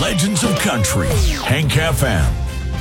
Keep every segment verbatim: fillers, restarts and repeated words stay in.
Legends of Country, Hank F M.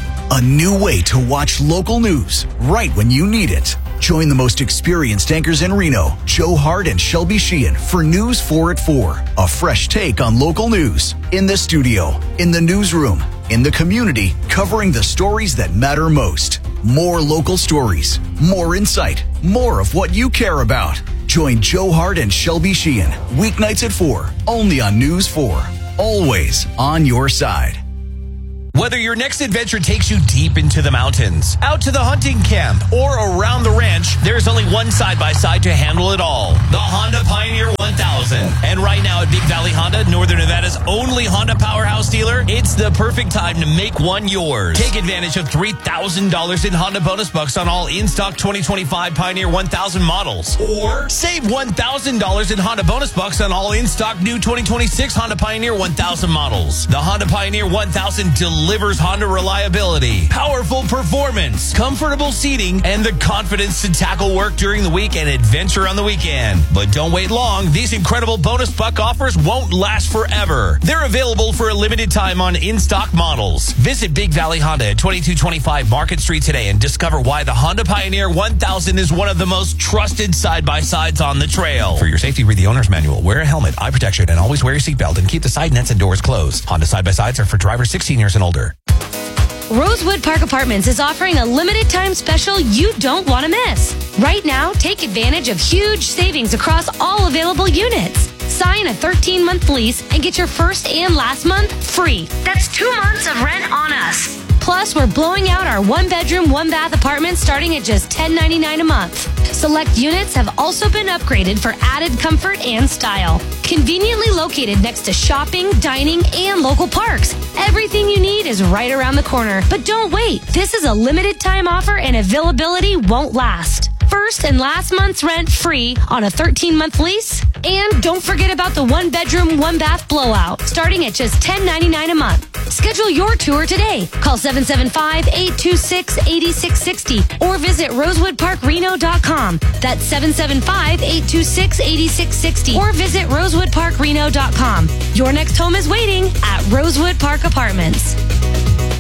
A new way to watch local news right when you need it. Join the most experienced anchors in Reno, Joe Hart and Shelby Sheehan, for News four at four. A fresh take on local news. In the studio, in the newsroom, in the community, covering the stories that matter most. More local stories, more insight, more of what you care about. Join Joe Hart and Shelby Sheehan, weeknights at four, only on News four. Always on your side. Whether your next adventure takes you deep into the mountains, out to the hunting camp, or around the ranch, there's only one side-by-side to handle it all. The Honda Pioneer one thousand. And right now at Big Valley Honda, Northern Nevada's only Honda powerhouse dealer, it's the perfect time to make one yours. Take advantage of three thousand dollars in Honda bonus bucks on all in-stock twenty twenty-five Pioneer one thousand models. Or save one thousand dollars in Honda bonus bucks on all in-stock new twenty twenty-six Honda Pioneer one thousand models. The Honda Pioneer one thousand delivers Honda reliability, powerful performance, comfortable seating, and the confidence to tackle work during the week and adventure on the weekend. But don't wait long. These incredible bonus buck offers won't last forever. They're available for a limited time on in-stock models. Visit Big Valley Honda at twenty-two twenty-five Market Street today and discover why the Honda Pioneer one thousand is one of the most trusted side-by-sides on the trail. For your safety, read the owner's manual, wear a helmet, eye protection, and always wear your seatbelt and keep the side nets and doors closed. Honda side-by-sides are for drivers sixteen years and older. Rosewood Park Apartments is offering a limited time special you don't want to miss. Right now, take advantage of huge savings across all available units. Sign a thirteen month lease and get your first and last month free. That's two months of rent on us. Plus, we're blowing out our one-bedroom, one-bath apartments starting at just ten ninety-nine a month. Select units have also been upgraded for added comfort and style. Conveniently located next to shopping, dining, and local parks. Everything you need is right around the corner. But don't wait. This is a limited time offer and availability won't last. First and last month's rent free on a thirteen month lease. And don't forget about the one bedroom, one bath blowout, starting at just ten ninety-nine a month. Schedule your tour today. Call seven seven five, eight two six, eight six six zero or visit rosewood park reno dot com. That's seven seven five, eight two six, eight six six zero or visit rosewood park reno dot com. Your next home is waiting at Rosewood Park Apartments.